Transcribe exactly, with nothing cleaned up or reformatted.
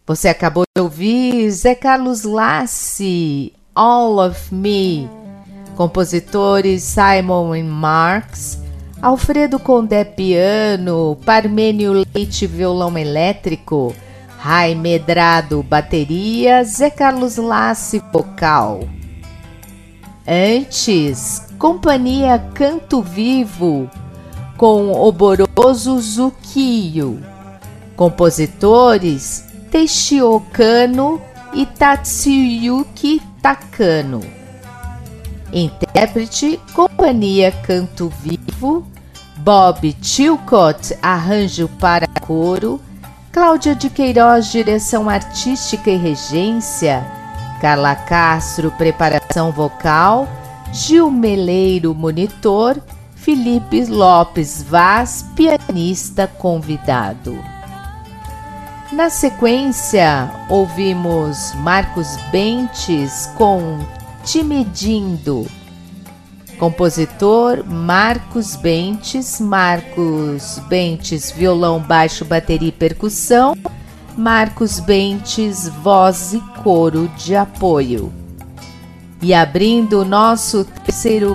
Você acabou de ouvir Zé Carlos Lassi, All of Me, compositores Simon and Marx, Alfredo Condé piano, Parmênio Leite violão elétrico, Rai Medrado bateria, Zé Carlos Lassi vocal. Antes, Companhia Canto Vivo com Oboroso Zukiyo, compositores Teixio Kano e Tatsuyuki Takano. Intérprete Companhia Canto Vivo, Bob Chilcott arranjo para coro, Cláudia de Queiroz direção artística e regência, Carla Castro preparação vocal, Gil Meleiro monitor, Felipe Lopes Vaz pianista convidado. Na sequência, ouvimos Marcos Bentes com Te Medindo. Compositor Marcos Bentes, Marcos Bentes violão, baixo, bateria e percussão, Marcos Bentes voz e coro de apoio. E abrindo o nosso terceiro